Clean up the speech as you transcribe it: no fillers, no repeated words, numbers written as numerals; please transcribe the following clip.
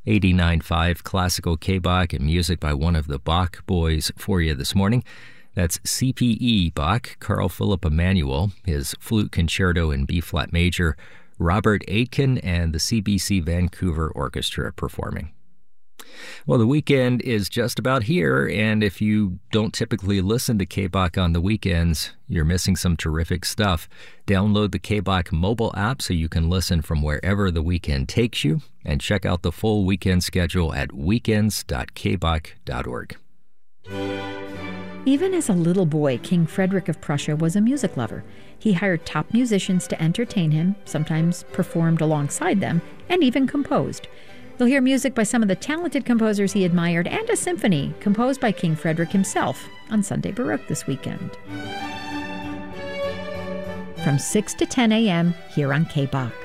89.5 classical K-Bach and music by one of the Bach boys for you this morning. That's CPE Bach, Carl Philipp Emanuel, his flute concerto in B-flat major, Robert Aitken, and the CBC Vancouver Orchestra performing. Well, the weekend is just about here, and if you don't typically listen to K-Bach on the weekends, you're missing some terrific stuff. Download the K-Bach mobile app so you can listen from wherever the weekend takes you, and check out the full weekend schedule at weekends.kbach.org. Even as a little boy, King Frederick of Prussia was a music lover. He hired top musicians to entertain him, sometimes performed alongside them, and even composed. You'll hear music by some of the talented composers he admired and a symphony composed by King Frederick himself on Sunday Baroque this weekend. From 6 to 10 a.m. here on K-Bach.